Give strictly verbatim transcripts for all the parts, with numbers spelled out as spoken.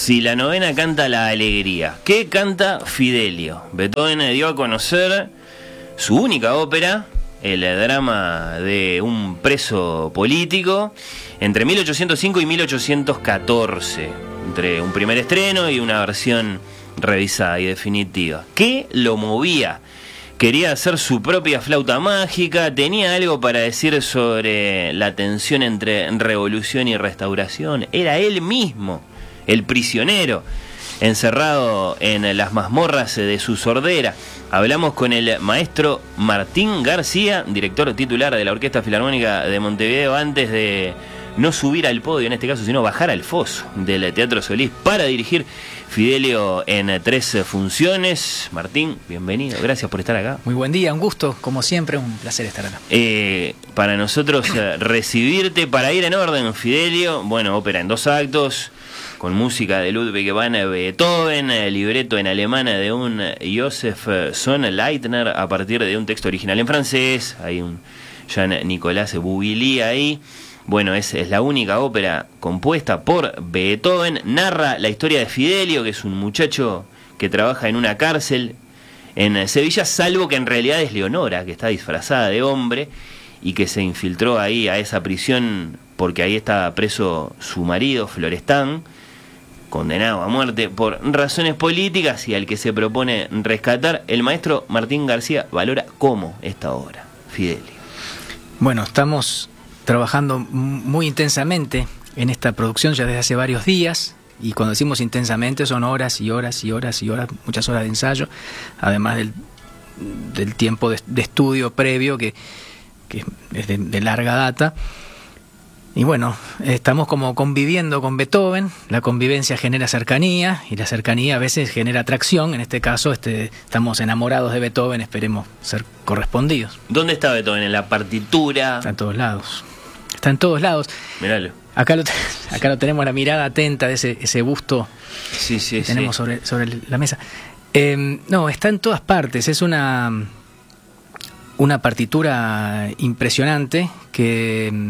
Si la novena canta la alegría, ¿qué canta Fidelio? Beethoven dio a conocer su única ópera, el drama de un preso político, entre mil ochocientos cinco y mil ochocientos catorce, entre un primer estreno y una versión revisada y definitiva. ¿Qué lo movía? Quería hacer su propia flauta mágica, tenía algo para decir sobre la tensión entre revolución y restauración. Era él mismo, el prisionero, encerrado en las mazmorras de su sordera. Hablamos con el maestro Martín García, director titular de la Orquesta Filarmónica de Montevideo, antes de no subir al podio en este caso, sino bajar al foso del Teatro Solís para dirigir Fidelio en tres funciones. Martín, bienvenido, gracias por estar acá. Muy buen día, un gusto, como siempre, un placer estar acá. Eh, para nosotros eh, recibirte, para ir en orden, Fidelio, bueno, ópera en dos actos, con música de Ludwig van Beethoven, libreto en alemán de un Joseph Sonnleitner a partir de un texto original en francés. Hay un Jean-Nicolas Bouilly ahí. Bueno, es, es la única ópera compuesta por Beethoven. Narra la historia de Fidelio, que es un muchacho que trabaja en una cárcel en Sevilla, salvo que en realidad es Leonora, que está disfrazada de hombre y que se infiltró ahí a esa prisión porque ahí estaba preso su marido, Florestan, condenado a muerte por razones políticas, y al que se propone rescatar. El maestro Martín García valora cómo esta obra, Fidelio. Bueno, estamos trabajando muy intensamente en esta producción ya desde hace varios días, y cuando decimos intensamente son horas y horas y horas y horas, muchas horas de ensayo, además del, del tiempo de, de estudio previo que, que es de, de larga data. Y bueno, estamos como conviviendo con Beethoven, la convivencia genera cercanía, y la cercanía a veces genera atracción. En este caso este, estamos enamorados de Beethoven, esperemos ser correspondidos. ¿Dónde está Beethoven? ¿En la partitura? Está en todos lados, está en todos lados. Míralo. Acá lo, acá lo tenemos, la mirada atenta de ese, ese busto sí, sí, que tenemos sí. sobre, sobre la mesa. Eh, no, está en todas partes, es una, una partitura impresionante que...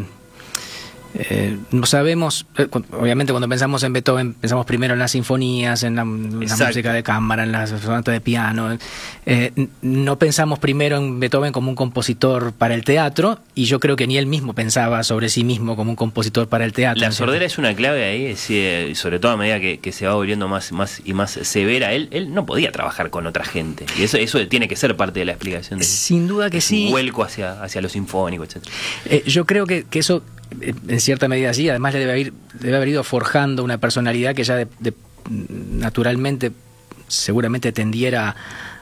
Eh, no sabemos, eh, obviamente cuando pensamos en Beethoven pensamos primero en las sinfonías, en la, en la música de cámara, en las sonatas de piano, eh, no pensamos primero en Beethoven como un compositor para el teatro, y yo creo que ni él mismo pensaba sobre sí mismo como un compositor para el teatro. La sordera es una clave ahí, es, eh, sobre todo a medida que, que se va volviendo más, más y más severa. Él, él no podía trabajar con otra gente, y eso, eso tiene que ser parte de la explicación de, sin duda que de su sí, vuelco hacia, hacia lo sinfónico, etcétera. Eh, yo creo que, que eso en cierta medida sí, además le debe haber, debe haber ido forjando una personalidad que ya de, de, naturalmente seguramente tendiera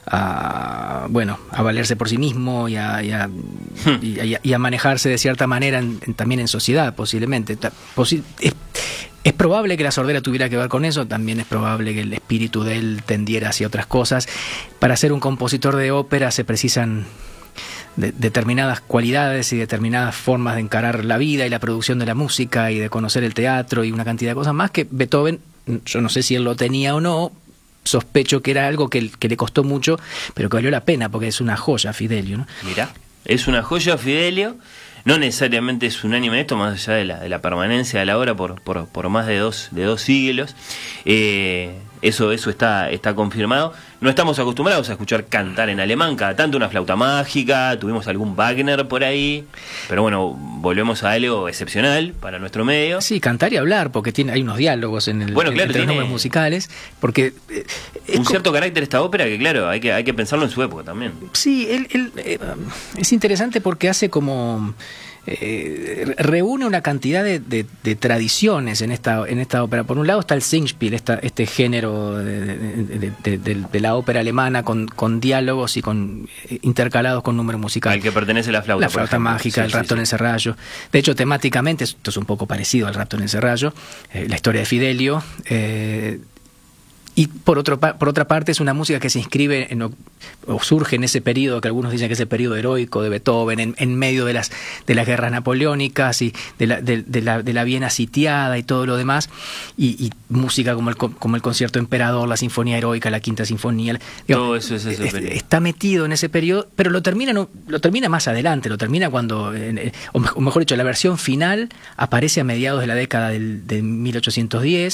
a, bueno, a valerse por sí mismo y a, y a, hmm. y a, y a manejarse de cierta manera en, en, también en sociedad, posiblemente. Posi es, es probable que la sordera tuviera que ver con eso, también es probable que el espíritu de él tendiera hacia otras cosas. Para ser un compositor de ópera se precisan de determinadas cualidades y determinadas formas de encarar la vida y la producción de la música y de conocer el teatro y una cantidad de cosas más que Beethoven, yo no sé si él lo tenía o no, sospecho que era algo que, que le costó mucho, pero que valió la pena porque es una joya Fidelio, ¿no? Mirá, es una joya Fidelio, no necesariamente es unánime esto, más allá de la, de la permanencia de la obra por, por, por más de dos, de dos siglos, eh, eso, eso está, está confirmado. No estamos acostumbrados a escuchar cantar en alemán, cada tanto una flauta mágica, tuvimos algún Wagner por ahí, pero bueno, volvemos a algo excepcional para nuestro medio. Sí, cantar y hablar, porque tiene, hay unos diálogos en el, bueno, claro, entre los nombres musicales, porque... Eh, un cierto carácter esta ópera que claro, hay que, hay que pensarlo en su época también. Sí, él, él, eh, es interesante porque hace como... Eh, reúne una cantidad de, de, de tradiciones en esta, en esta ópera. Por un lado está el Singspiel, esta, este género de, de, de, de, de la ópera alemana con, con diálogos y con intercalados con número musical. Al que pertenece la flauta. La flauta mágica, sí, el rapto sí, en el serrallo. De hecho, temáticamente, esto es un poco parecido al rapto en el serrallo, eh, la historia de Fidelio. Eh, Y por, otro, por otra parte es una música que se inscribe en, o surge en ese periodo que algunos dicen que es el periodo heroico de Beethoven, en, en medio de las, de las guerras napoleónicas y de la, de, de, la, de la Viena sitiada y todo lo demás, y, y música como el, como el concierto Emperador, la sinfonía heroica, la quinta sinfonía. Digo, todo eso es ese periodo. Está metido en ese periodo, pero lo termina, no, lo termina más adelante, lo termina cuando, eh, o mejor dicho, la versión final aparece a mediados de la década del, de mil ochocientos diez,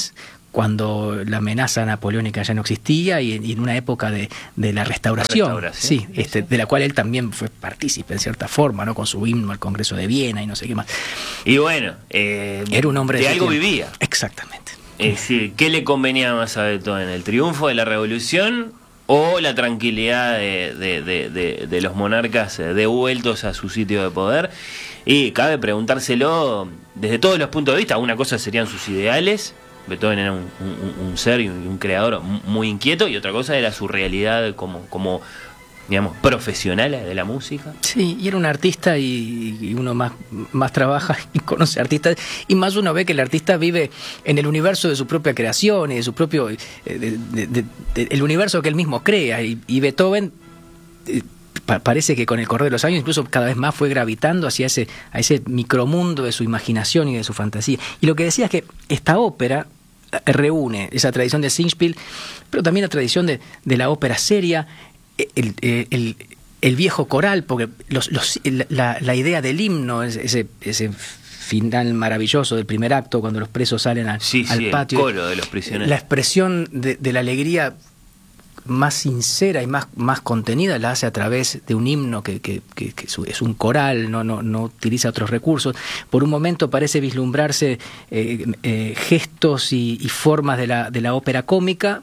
cuando la amenaza napoleónica ya no existía y, y en una época de, de la restauración, la restauración sí, este, de la cual él también fue partícipe en cierta forma, ¿no? Con su himno al Congreso de Viena y no sé qué más. Y bueno, eh, era un hombre de, de algo tiempo. vivía. Exactamente. Es decir, ¿qué le convenía más a Beethoven? ¿El triunfo de la revolución o la tranquilidad de, de, de, de, de los monarcas devueltos a su sitio de poder? Y cabe preguntárselo desde todos los puntos de vista. Una cosa serían sus ideales. Beethoven era un, un, un ser y un, un creador muy inquieto, y otra cosa era su realidad como, como digamos, profesional de la música. Sí, y era un artista, y, y uno más, más trabaja y conoce artistas, y más uno ve que el artista vive en el universo de su propia creación y de su propio, eh, de, de, de, de, el universo que él mismo crea, y, y Beethoven eh, pa, parece que con el correr de los años incluso cada vez más fue gravitando hacia ese, a ese micromundo de su imaginación y de su fantasía. Y lo que decía es que esta ópera reúne esa tradición de Singspiel, pero también la tradición de, de la ópera seria, el, el, el viejo coral, porque los, los, la, la idea del himno, ese, ese final maravilloso del primer acto, cuando los presos salen al, sí, al sí, patio, el coro de los prisioneros, la expresión de, de la alegría más sincera y más, más contenida la hace a través de un himno que, que, que, que es un coral, no, no, no utiliza otros recursos. Por un momento parece vislumbrarse eh, eh, gestos y, y formas de la, de la ópera cómica,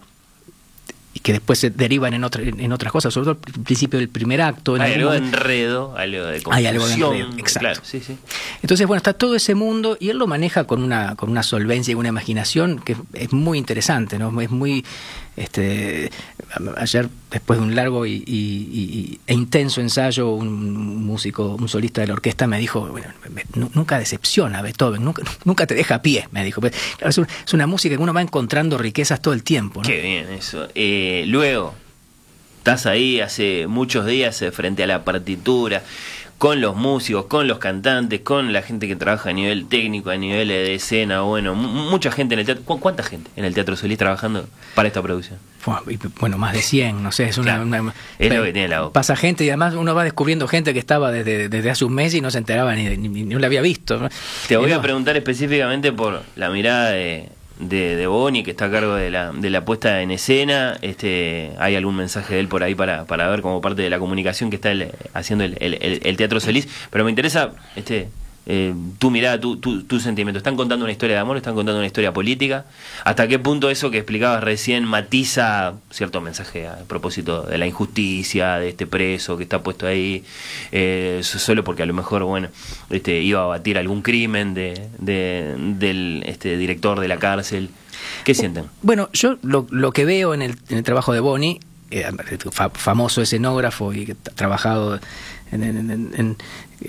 y que después se derivan en, otra, en otras cosas, sobre todo al principio del primer acto. En hay algo de momento, enredo, algo de confusión. Hay algo de enredo, exacto. Claro, sí, sí. Entonces, bueno, está todo ese mundo, y él lo maneja con una, con una solvencia y una imaginación que es muy interesante, ¿no? Es muy... Este, ayer, después de un largo y, y, y, e intenso ensayo, un músico, un solista de la orquesta me dijo, bueno, nunca decepciona Beethoven, nunca, nunca te deja a pie, me dijo. Claro, es, un, es una música que uno va encontrando riquezas todo el tiempo, ¿no? Qué bien eso. Eh, luego, estás ahí hace muchos días eh, frente a la partitura, con los músicos, con los cantantes, con la gente que trabaja a nivel técnico, a nivel de escena, bueno, m- mucha gente en el teatro. ¿Cu- ¿Cuánta gente en el Teatro Solís trabajando para esta producción? Bueno, más de cien, no sé, es una... Claro, una es lo que tiene la ópera. Pasa gente, y además uno va descubriendo gente que estaba desde, desde hace un mes y no se enteraba ni, ni, ni, ni la había visto, ¿no? Te voy y a no. preguntar específicamente por la mirada de, de, de Boni, que está a cargo de la, de la puesta en escena. Este, ¿hay algún mensaje de él por ahí para, para ver como parte de la comunicación que está el, haciendo el, el, el, el Teatro Solís? Pero me interesa este, eh, tu mirada, tu, tu, tu sentimiento. ¿Están contando una historia de amor? ¿Están contando una historia política? ¿Hasta qué punto eso que explicabas recién matiza cierto mensaje a propósito de la injusticia de este preso que está puesto ahí, eh, solo porque a lo mejor, bueno, este, iba a batir algún crimen de, de, del este, director de la cárcel? ¿Qué sienten? Bueno, yo lo, lo que veo en el, en el trabajo de Boni, eh, fa, famoso escenógrafo y que ha trabajado en, en, en, en,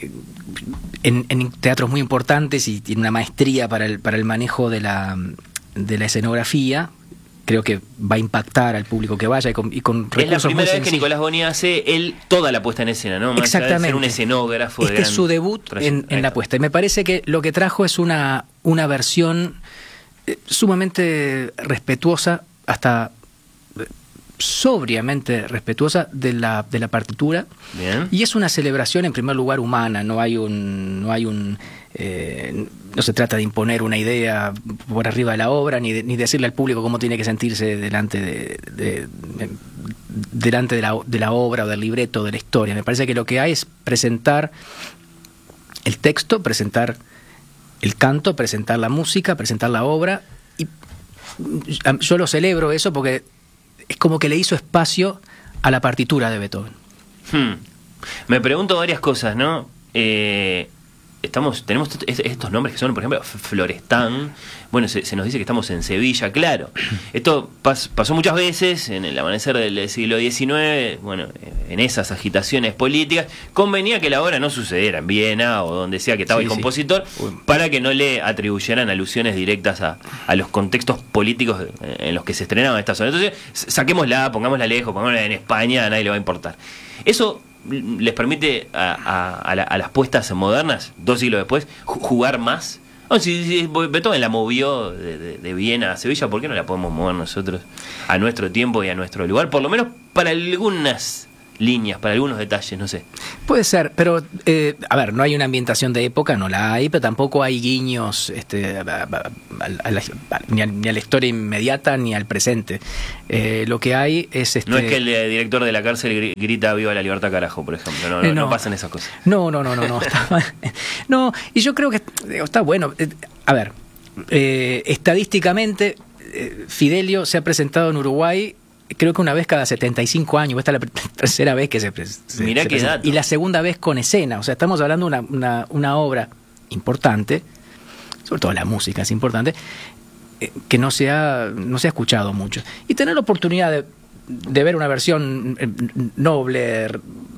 en, en teatros muy importantes y tiene una maestría para el, para el manejo de la, de la escenografía, creo que va a impactar al público que vaya, y con, y con recursos muy Es la primera vez que sencillos. Nicolás Boni hace él toda la puesta en escena, ¿no? Más Exactamente. allá de ser un escenógrafo. Este de es su debut en, en la puesta. Y me parece que lo que trajo es una, una versión eh, sumamente respetuosa, hasta sobriamente respetuosa de la, de la partitura. Bien. Y es una celebración en primer lugar humana, no hay un, no hay un eh, no se trata de imponer una idea por arriba de la obra, ni de, ni decirle al público cómo tiene que sentirse delante de, de, de delante de la, de la obra o del libreto, de la historia. Me parece que lo que hay es presentar el texto, presentar el canto, presentar la música, presentar la obra, y yo lo celebro eso porque es como que le hizo espacio a la partitura de Beethoven. Hmm. Me pregunto varias cosas, ¿no? Eh, estamos, tenemos estos nombres que son, por ejemplo, Florestan. Bueno, se, se nos dice que estamos en Sevilla, claro. Esto pas, pasó muchas veces en el amanecer del siglo diecinueve, bueno, en esas agitaciones políticas. Convenía que la obra no sucediera en Viena o donde sea que estaba sí, el compositor, sí. para que no le atribuyeran alusiones directas a, a los contextos políticos en los que se estrenaban estas obras. Entonces, saquémosla, pongámosla lejos, pongámosla en España, a nadie le va a importar. Eso les permite a, a, a, la, a las puestas modernas, dos siglos después, jugar más. Oh, si, si Beethoven la movió de, de, de Viena a Sevilla, ¿por qué no la podemos mover nosotros a nuestro tiempo y a nuestro lugar? Por lo menos para algunas líneas, para algunos detalles, no sé. Puede ser, pero eh, a ver, no hay una ambientación de época, no la hay, pero tampoco hay guiños este, a, a, a la, a, ni, a, ni a la historia inmediata ni al presente. Eh, lo que hay es... Este, no es que el eh, director de la cárcel grita viva la libertad carajo, por ejemplo, no, no, eh, no, no pasan esas cosas. No, no, no, no, no, está, no, y yo creo que está bueno. A ver, eh, estadísticamente, eh, Fidelio se ha presentado en Uruguay creo que una vez cada setenta y cinco años. Esta es la tercera vez que se, se Mirá se qué presenta. dato. Y la segunda vez con escena. O sea, estamos hablando de una, una, una obra importante, sobre todo la música es importante, eh, que no se, ha, no se ha escuchado mucho. Y tener la oportunidad de, de ver una versión eh, noble,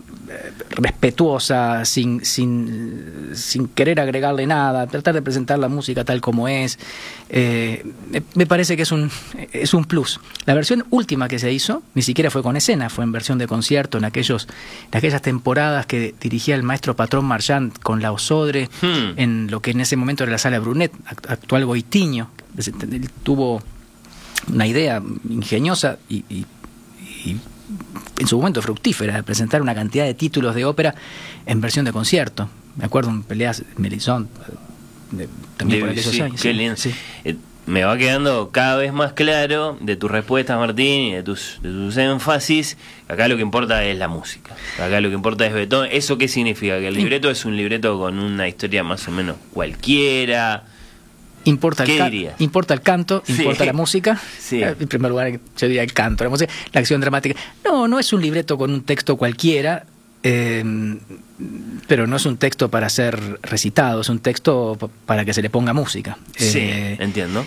respetuosa, sin, sin, sin querer agregarle nada, tratar de presentar la música tal como es, eh, me, me parece que es un, es un plus. La versión última que se hizo ni siquiera fue con escena, fue en versión de concierto, en aquellos en aquellas temporadas que dirigía el maestro Patrón Marchand con la Osodre, hmm. en lo que en ese momento era la Sala Brunet, actual Goitiño. Él tuvo una idea ingeniosa y, y, y en su momento fructífera, de presentar una cantidad de títulos de ópera en versión de concierto. Me acuerdo en Peleas Melisson, de, también de, por aquellos sí, años. Qué sí, lindo. Sí. Eh, me va quedando cada vez más claro de tus respuestas, Martín, y de tus, de tus énfasis. Acá lo que importa es la música. Acá lo que importa es Beethoven. ¿Eso qué significa? Que el libreto es un libreto con una historia más o menos cualquiera. Importa ¿Qué el, ca- dirías? importa el canto, Sí. importa la música. Sí. En primer lugar, yo diría el canto, la música, la acción dramática. No, no es un libreto con un texto cualquiera, eh, pero no es un texto para ser recitado, es un texto p- para que se le ponga música. Sí, Eh, entiendo.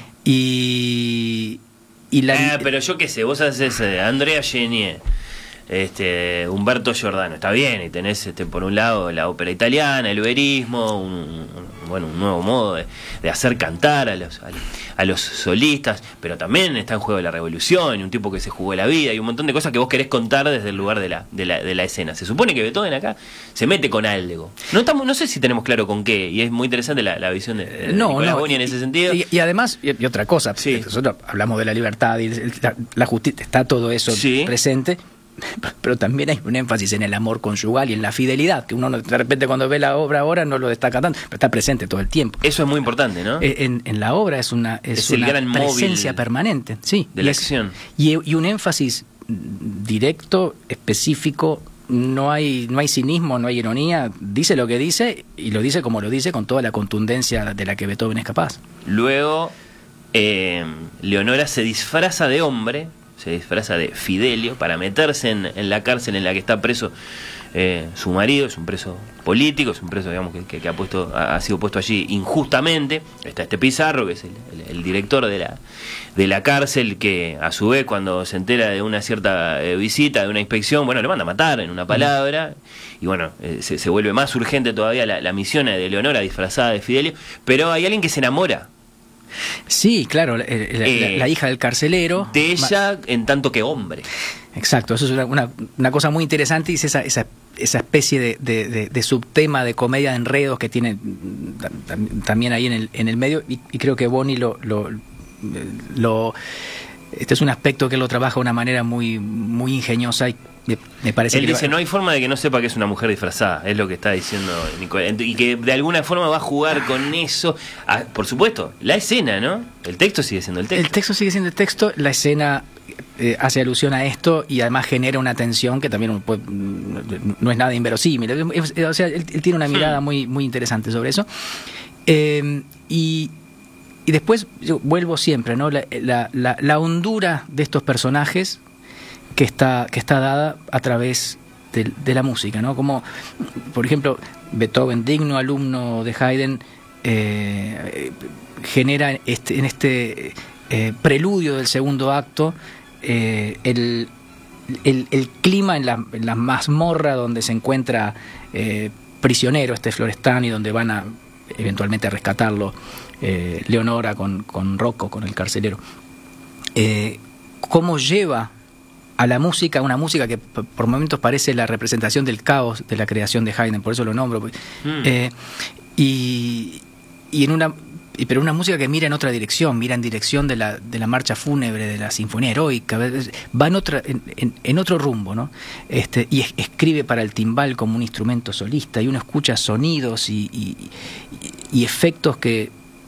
Y, y la, Eh, pero yo qué sé, vos haces eh, Andrea Chenier, este, Humberto Giordano, está bien, y tenés este, por un lado la ópera italiana, el verismo, un, un, bueno, un nuevo modo de, de hacer cantar a los, a, a los solistas, pero también está en juego la revolución, y un tipo que se jugó la vida, y un montón de cosas que vos querés contar desde el lugar de la, de la, de la escena. Se supone que Beethoven acá se mete con algo. No estamos, no sé si tenemos claro con qué, y es muy interesante la, la visión de, de no, Nicolás no, Boni en ese sentido. Y, y además, y, y otra cosa, Sí. nosotros hablamos de la libertad y la, la justicia, está todo eso Sí. presente, pero también hay un énfasis en el amor conyugal y en la fidelidad, que uno no- de repente cuando ve la obra ahora no lo destaca tanto, pero está presente todo el tiempo. Eso es muy importante, ¿no? Eh, En, en la obra es una, es Es el una gran presencia móvil permanente, sí, de y la es- acción. Y, y un énfasis directo, específico. No hay, no hay cinismo, no hay ironía, dice lo que dice y lo dice como lo dice, con toda la contundencia de la que Beethoven es capaz. Luego, eh, Leonora se disfraza de hombre, se disfraza de Fidelio para meterse en, en la cárcel en la que está preso eh, su marido. Es un preso político, es un preso, digamos, que, que, que ha puesto ha, ha sido puesto allí injustamente. Está este Pizarro, que es el, el, el director de la, de la cárcel, que a su vez, cuando se entera de una cierta eh, visita, de una inspección, bueno, le manda a matar, en una palabra. Y bueno, eh, se, se vuelve más urgente todavía la, la misión de Leonora disfrazada de Fidelio. Pero hay alguien que se enamora Sí, claro, la, la- Eh, la hija del carcelero. de ella en tanto que hombre. Exacto, eso es una, una, una cosa muy interesante y es esa, esa, esa especie de, de, de, de subtema de comedia de enredos que tiene mm, tam- también ahí en el, en el medio y, y creo que Boni lo, lo, lo... Este es un aspecto que él lo trabaja de una manera muy, muy ingeniosa y me, me parece Él que... dice, no hay forma de que no sepa que es una mujer disfrazada, es lo que está diciendo Nicolás. Y que de alguna forma va a jugar con eso. Ah, por supuesto, la escena, ¿no? El texto sigue siendo el texto. El texto sigue siendo el texto, la escena eh, hace alusión a esto y además genera una tensión que también puede- no es nada inverosímil. Es- es- O sea, él, él tiene una mirada muy, muy interesante sobre eso. Eh, y, y después yo vuelvo siempre, ¿no? La, la, la, la hondura de estos personajes que está, que está dada a través de, de la música, ¿no? Como, por ejemplo, Beethoven, digno alumno de Haydn, eh, genera este, en este eh, preludio del segundo acto eh, el, el, el clima en la, en la mazmorra donde se encuentra eh, prisionero este Florestán y donde van a eventualmente a rescatarlo eh, Leonora con, con Rocco, con el carcelero. Eh, cómo lleva a la música, una música que p- por momentos parece la representación del caos de la creación de Haydn, por eso lo nombro. Mm. Eh, y, y en una y, pero una música que mira en otra dirección, mira en dirección de la, de la marcha fúnebre, de la sinfonía heroica, va en, otra, en, en, en otro rumbo, ¿no? Este, y es, escribe para el timbal como un instrumento solista, y uno escucha sonidos y, y, y, y efectos que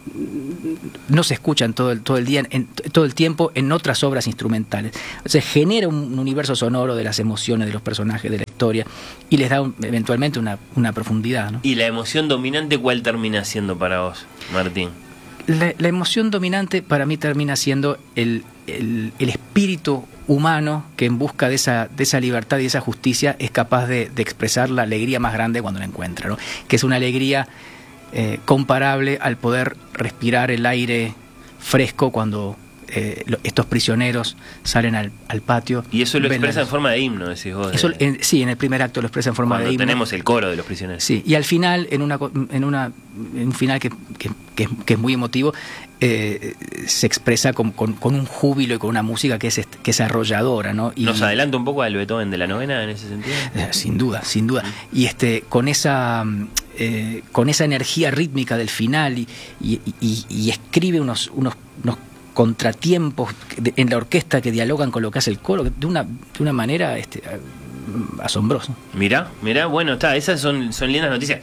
no se escuchan todo el, todo el día, en, todo el tiempo en otras obras instrumentales. O sea, genera un universo sonoro de las emociones de los personajes, de la historia, y les da un, eventualmente una, una profundidad, ¿no? ¿Y la emoción dominante cuál termina siendo para vos, Martín? La, la emoción dominante para mí termina siendo el, el, el espíritu humano que en busca de esa, de esa libertad y esa justicia es capaz de, de expresar la alegría más grande cuando la encuentra, ¿no? Que es una alegría Eh, comparable al poder respirar el aire fresco cuando eh, lo, estos prisioneros salen al, al patio. Y eso lo expresa la... en forma de himno, decís vos. De... Eso, en, sí, en el primer acto lo expresa en forma cuando de himno. Tenemos el coro de los prisioneros. Sí, y al final, en una en una en un final que, que, que, que es muy emotivo, eh, se expresa con, con, con un júbilo y con una música que es que es arrolladora, ¿no? Y, ¿nos adelanta un poco al Beethoven de la novena en ese sentido? Eh, sin duda, sin duda. Y este con esa eh, con esa energía rítmica del final y, y, y, y escribe unos unos, unos contratiempos en la orquesta que dialogan con lo que hace el coro de una de una manera este, asombrosa. Mirá, mirá, bueno, está, esas son, son lindas noticias.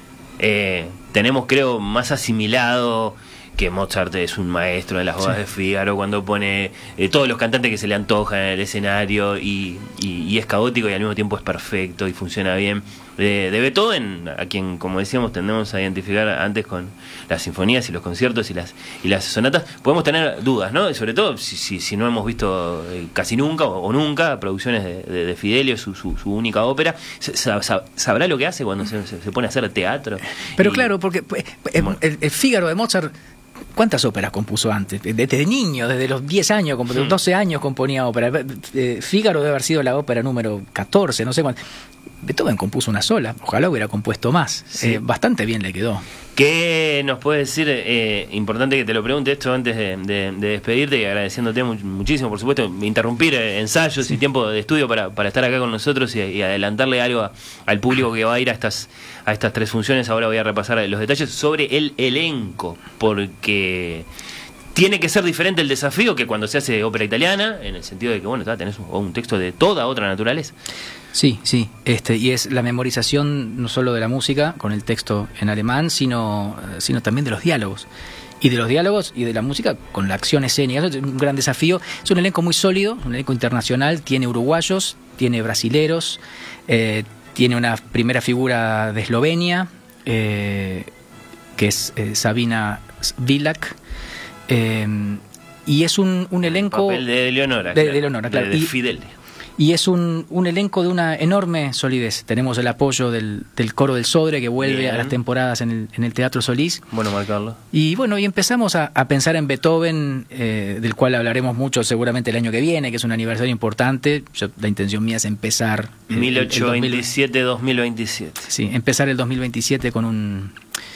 Eh, tenemos, creo, más asimilado que Mozart es un maestro de las bodas sí. de Fígaro, cuando pone eh, todos los cantantes que se le antojan en el escenario y, y, y es caótico y al mismo tiempo es perfecto y funciona bien. De, de Beethoven, a quien, como decíamos, tendemos a identificar antes con las sinfonías y los conciertos y las y las sonatas, podemos tener dudas, ¿no? Sobre todo si, si, si no hemos visto eh, casi nunca o, o nunca producciones de, de, de Fidelio, su, su, su única ópera. Sab, sab, ¿Sabrá lo que hace cuando se, se, se pone a hacer teatro? Pero y, claro, porque el, bueno. el, el Fígaro de Mozart, ¿cuántas óperas compuso antes? Desde niño, desde los diez años, desde los doce años componía ópera. Fígaro debe haber sido la ópera número catorce, no sé cuánto. Beethoven compuso una sola, ojalá hubiera compuesto más. Sí. Eh, bastante bien le quedó. ¿Qué nos puedes decir? Eh, importante que te lo pregunte esto antes de, de, de despedirte y agradeciéndote much, muchísimo, por supuesto, interrumpir ensayos sí. y tiempo de estudio para, para estar acá con nosotros y, y adelantarle algo a, al público que va a ir a estas, a estas tres funciones. Ahora voy a repasar los detalles sobre el elenco, porque tiene que ser diferente el desafío que cuando se hace ópera italiana, en el sentido de que, bueno, tenés un, un texto de toda otra naturaleza. Sí, sí, este, y es la memorización no solo de la música con el texto en alemán, sino, sino también de los diálogos. Y de los diálogos y de la música con la acción escénica. Eso es un gran desafío. Es un elenco muy sólido, un elenco internacional, tiene uruguayos, tiene brasileros, eh, tiene una primera figura de Eslovenia, eh, que es eh, Sabina Vilak, eh, y es un, un elenco... El papel de Eleonora. De, claro, de Eleonora, claro. De, de y, Fidelio. Y es un, un elenco de una enorme solidez. Tenemos el apoyo del, del coro del Sodre, que vuelve Bien. a las temporadas en el, en el Teatro Solís. Bueno, marcarlo. Y bueno, y empezamos a, a pensar en Beethoven, eh, del cual hablaremos mucho seguramente el año que viene, que es un aniversario importante. Yo, la intención mía es empezar... Eh, mil ochocientos veintisiete a dos mil veintisiete. Sí, empezar el dos mil veintisiete con un...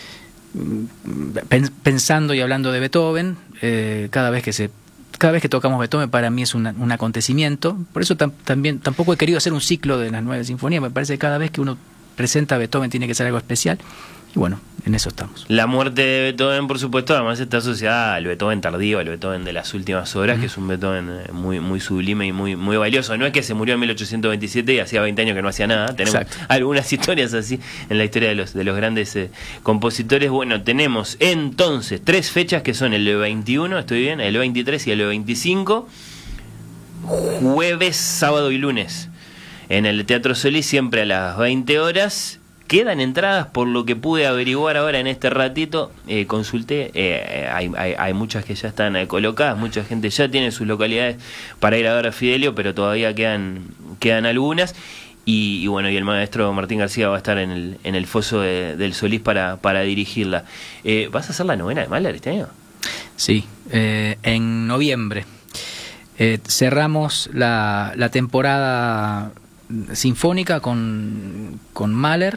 pensando y hablando de Beethoven, eh, cada vez que se... Cada vez que tocamos Beethoven para mí es una, un acontecimiento. Por eso tam, también tampoco he querido hacer un ciclo de las nueve sinfonías. Me parece que cada vez que uno presenta a Beethoven tiene que ser algo especial. Y bueno, en eso estamos. La muerte de Beethoven, por supuesto, además está asociada al Beethoven tardío, al Beethoven de las últimas horas, uh-huh. que es un Beethoven muy muy sublime y muy muy valioso. No es que se murió en mil ochocientos veintisiete y hacía veinte años que no hacía nada. Tenemos Exacto. algunas historias así en la historia de los de los grandes eh, compositores. Bueno, tenemos entonces tres fechas que son el veintiuno, estoy bien, el veintitrés y el veinticinco, jueves, sábado y lunes en el Teatro Solís, siempre a las veinte horas. Quedan entradas, por lo que pude averiguar ahora en este ratito, eh, consulté, eh, hay, hay, hay muchas que ya están eh, colocadas, mucha gente ya tiene sus localidades para ir a ver a Fidelio, pero todavía quedan quedan algunas, y, y bueno, y el maestro Martín García va a estar en el, en el foso de, del Solís para, para dirigirla. Eh, ¿Vas a hacer la novena de Mahler este año? Sí, eh, en noviembre. Eh, cerramos la, la temporada sinfónica con, con Mahler,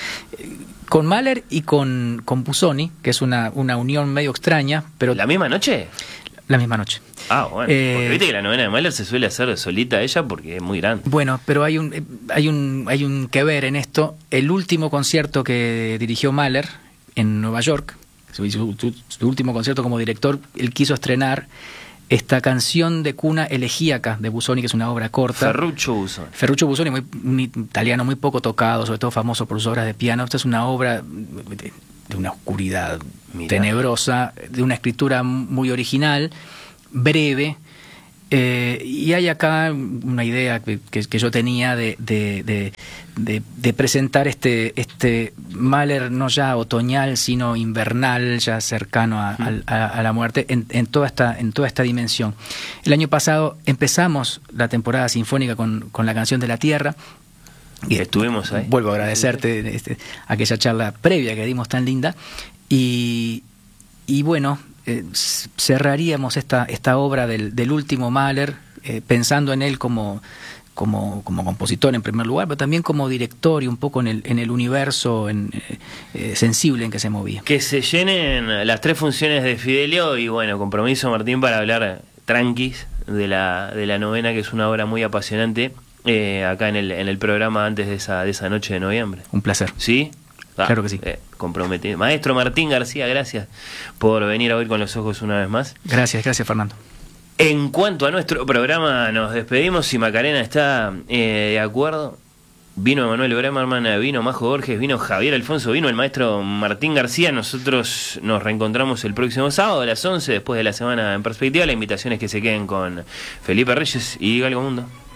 con Mahler y con, con Busoni, que es una, una unión medio extraña, pero... ¿La misma noche? La misma noche. Ah, bueno, eh, porque viste que la novena de Mahler se suele hacer solita ella porque es muy grande. Bueno, pero hay un, hay un, hay un que ver en esto. El último concierto que dirigió Mahler en Nueva York, su, su, su último concierto como director, él quiso estrenar esta canción de cuna elegíaca de Busoni, que es una obra corta. Ferruccio Busoni. Ferruccio Busoni, muy, un italiano muy poco tocado, sobre todo famoso por sus obras de piano. Esta es una obra de, de una oscuridad Mirá. tenebrosa, de una escritura muy original, breve. Eh, y hay acá una idea que, que, que yo tenía de, de, de, de, de presentar este, este Mahler no ya otoñal, sino invernal, ya cercano a, mm. a, a la muerte, en, en, toda esta, en toda esta dimensión. El año pasado empezamos la temporada sinfónica con, con la canción de la Tierra. Y estuvimos ahí. Vuelvo a agradecerte este, aquella charla previa que dimos tan linda. Y, y bueno... Eh, cerraríamos esta, esta obra del, del último Mahler, eh, pensando en él como, como, como compositor en primer lugar, pero también como director y un poco en el, en el universo en, eh, eh, sensible en que se movía. Que se llenen las tres funciones de Fidelio y bueno, compromiso Martín para hablar tranquis de la, de la novena, que es una obra muy apasionante, eh, acá en el, en el programa antes de esa, de esa noche de noviembre. Un placer. ¿Sí? Ah, claro que sí. Eh, comprometido. Maestro Martín García, gracias por venir a oír con los ojos una vez más. Gracias, gracias Fernando. En cuanto a nuestro programa, nos despedimos. Si Macarena está eh, de acuerdo, vino Emanuel Bremerman, vino Majo Borges, vino Javier Alfonso, vino el maestro Martín García. Nosotros nos reencontramos el próximo sábado a las once, después de la semana en perspectiva. La invitación es que se queden con Felipe Reyes y Galgo Mundo.